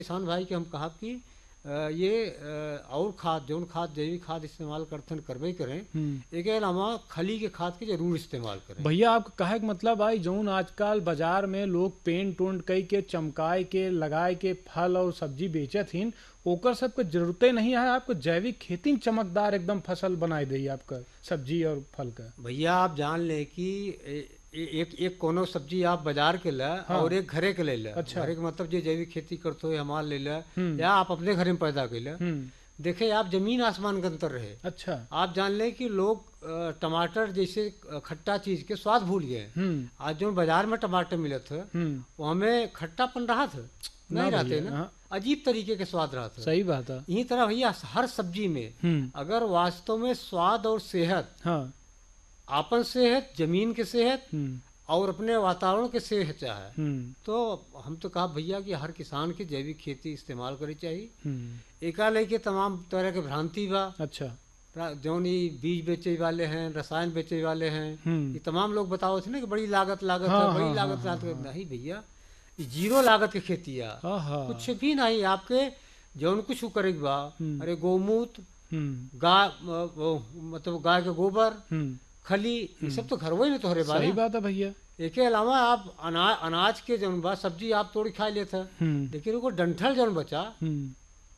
किसान भाई के हम कहा कि और खाद जौन खाद जैविक खाद इस्तेमाल करथन करबे करें। हम्म। एक अलावा खली के खाद के जरूर इस्तेमाल करें। भैया आपका कहे के मतलब आई जौन आजकल बाजार में लोग पेंट उंट कई के चमकाए के लगाए के फल और सब्जी बेचत हिन, ओकर सबके जरूरते नहीं है। आपको जैविक खेती में चमकदार एकदम फसल बनाए दे आपका सब्जी और फल का। भैया आप जान लें कि एक एक कोनो सब्जी आप बाजार के ला हाँ। और एक घरे के ले ला। अच्छा। घरे के मतलब जो जैविक खेती करते हो हमार ले ला हम्म। या आप अपने घरे में पैदा कर ला। हम्म। देखे आप जमीन आसमान का अंतर रहे। अच्छा। आप जान लें कि लोग टमाटर जैसे खट्टा चीज के स्वाद भूल गए। हम्म। आज जो बाजार में टमाटर मिले थे हम्म। वो हमें खट्टापन रहा था ना नहीं रहते भैया, ना, हाँ। अजीब तरीके के स्वाद रहा था। सही बात है। यही तरह भैया हर सब्जी में अगर वास्तव में स्वाद और सेहत, हाँ। आपन सेहत, जमीन के सेहत हम्म। और अपने वातावरण के सेहत चाहे हम्म। तो हम तो कहा भैया कि हर किसान की जैविक खेती इस्तेमाल करनी चाहिए। हम्म। एका लेके तमाम तरह के भ्रांति बा। अच्छा। जौन ये बीज बेचे वाले हैं, रसायन बेचे वाले हैं, हम्म। ये तमाम लोग बताओ थे ना कि बड़ी लागत लागत हाँ, है, बड़ी हाँ, लागत हाँ, लागत हाँ, हाँ। नहीं भैया, ये जीरो लागत की खेती है। हाँ, हाँ। कुछ भी नहीं आपके जौन कुछ करे बा। हम्म। अरे गोमूत्र, हम्म। गाय मतलब गाय के गोबर, हम्म। खली, ये सब तो घर वही में तोहरे बा सही ना। बात है भैया। एके अलावा आप अनाज के जौन बा सब्जी आप तोड़ खा लेते हैं, हम्म। लेकिन वो डंठल जौन बचा हम्म।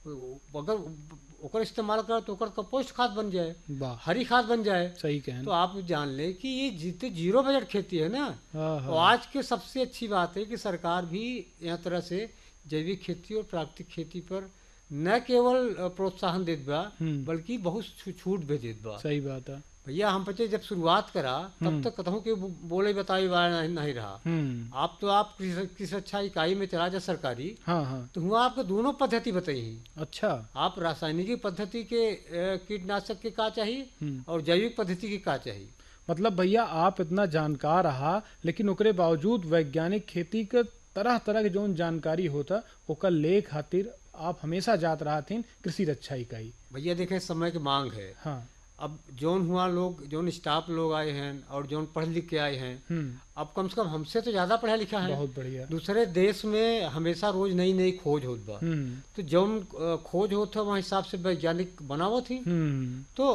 अगर ओकर इस्तेमाल कर तो ओकर कंपोस्ट खाद बन जाए, वाह। हरी खाद बन जाए। सही कहन। तो आप जान लें कि ये जितने जीरो बजट खेती है ना, हाँ, तो हाँ। आज के सबसे अच्छी बात है कि सरकार भी यह तरह से जैविक खेती और प्राकृतिक खेती पर न केवल प्रोत्साहन देत बा हम्म। बल्कि बहुत छूट भी देत बा। सही बात है। भैया हम बच्चे जब शुरुआत करा तब तक कतहूँ के बोले बताई वाला नहीं रहा। हम्म। आप किस अच्छा इकाई में चला जा सरकारी, हाँ, हाँ। तो हुआ आपको दोनों पद्धति बताई। अच्छा। आप रासायनिक पद्धति के कीटनाशक के का चाहिए हम्म। और जैविक पद्धति के का चाहिए। मतलब भैया आप इतना जानकार रहा, लेकिन ओकरे बावजूद वैज्ञानिक खेती के तरह तरह के जौन जानकारी होता ओकर ले खातिर आप हमेशा जात रहा थीन कृषि रक्षा इकाई। भैया देखें समय की मांग है। हाँ। अब जोन हुआ लोग जोन स्टाफ लोग आए हैं और जोन पढ़ लिख के आए हैं, हम्म। अब कम से कम हमसे तो ज़्यादा पढ़ा लिखा है। बहुत बढ़िया। दूसरे देश में हमेशा रोज नई नई खोज होत बा। हम्म। तो जौन खोज होता वहाँ हिसाब से वैज्ञानिक बनावो थी। हम्म। तो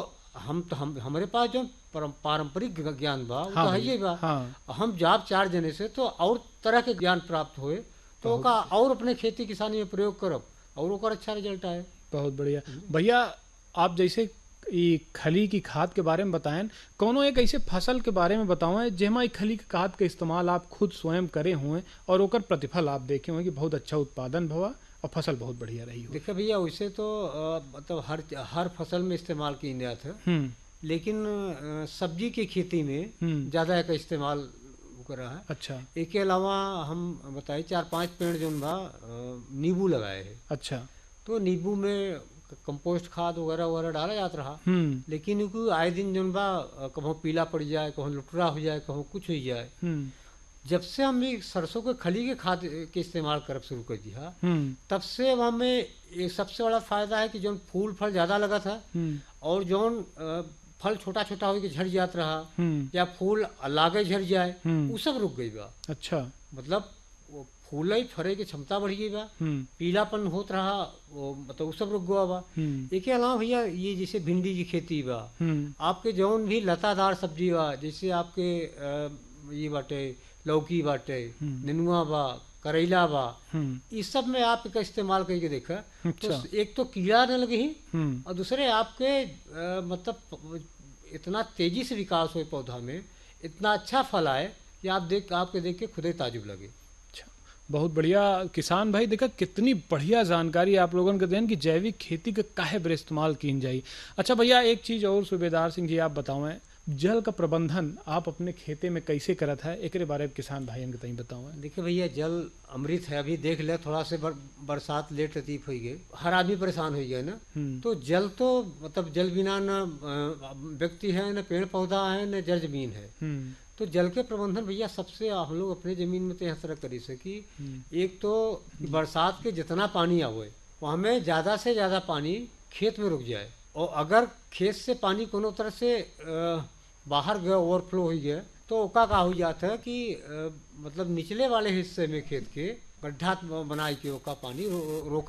हम हमारे पास जो पारंपरिक ज्ञान बा वो हाँ तो है भैया, ही बा। हाँ। हम जाब 4 जने से तो और तरह के ज्ञान प्राप्त हुए तो बहुत ओका और अपने खेती किसानी में प्रयोग करब और ओकर अच्छा रिजल्ट आए। बहुत बढ़िया भैया। आप जैसे ये खली की खाद के बारे में बताएं, कौनो एक ऐसे फसल के बारे में बताओ जेमा खली की खाद का इस्तेमाल आप खुद स्वयं करे हुए और ओकर प्रतिफल आप देखे हुए कि बहुत अच्छा उत्पादन भवा और फसल बहुत बढ़िया रही हो। देखिए भैया वैसे तो मतलब हर फसल में इस्तेमाल की जात है, हम्म। लेकिन सब्जी की खेती में ज़्यादा का इस्तेमाल करा है। अच्छा। एक के अलावा हम बताए 4-5 पेड़ जो बा नींबू लगाए हैं। अच्छा। तो नींबू में कंपोस्ट खाद वगैरह वगैरह डाला जाता रहा, हम्म। लेकिन इनको आए दिन जो बा कहूँ पीला पड़ जाए, कहूँ लुटरा हो जाए, कहूँ कुछ हो जाए। हम्म। जब से हम ये सरसों के खली के खाद के इस्तेमाल करब शुरू कर दिया, हम्म। तब से अब हमें एक सबसे बड़ा फायदा है कि जो फूल फल ज़्यादा लगा था और जो फल छोटा छोटा हो के झड़ जात रहा या फूल लागे झड़ जाए वो सब रुक गई बा। अच्छा। मतलब वो फूल ही फरे की क्षमता बढ़ गई बा, पीलापन होत रहा वो मतलब वो सब रुक गया बा। एक अलावा भैया ये जैसे भिंडी की खेती बा, आपके जौन भी लतादार सब्जी बा, जैसे आपके ये बाटे लौकी बाटे, नेनुआ बा, करेला बा, इस सब में आप इसका इस्तेमाल करके देखा। अच्छा। तो एक तो कीड़ा न लगे ही और दूसरे आपके मतलब इतना तेजी से विकास हो पौधा में, इतना अच्छा फल आए कि आपके देख के खुद ही ताजुब लगे। अच्छा, बहुत बढ़िया किसान भाई। देखा कितनी बढ़िया जानकारी आप लोगों के देन कि जैविक खेती का काहे बर इस्तेमाल की जाए। अच्छा भैया एक चीज़ और सूबेदार सिंह जी आप बतावें, जल का प्रबंधन आप अपने खेते में कैसे करत है, एक बारे में किसान भाइयों के तई बताओ। देखिए भैया जल अमृत है। अभी देख ले थोड़ा से बरसात लेट लतीफ हो गई, हर आदमी परेशान हो गया ना। तो जल तो मतलब जल बिना न व्यक्ति है, न पेड़ पौधा है, न जल जमीन है। तो जल के प्रबंधन भैया सबसे हम लोग अपने जमीन में तो यह तरह करी सकी। एक तो बरसात के जितना पानी आवे वो हमें ज़्यादा से ज़्यादा पानी खेत में रुक जाए, और अगर खेत से पानी कोनो तरह से बाहर गया, ओवरफ्लो हो गया, तो ओका का हो जाता है कि मतलब निचले वाले हिस्से में खेत के गड्ढा बनाए के ओका पानी रोका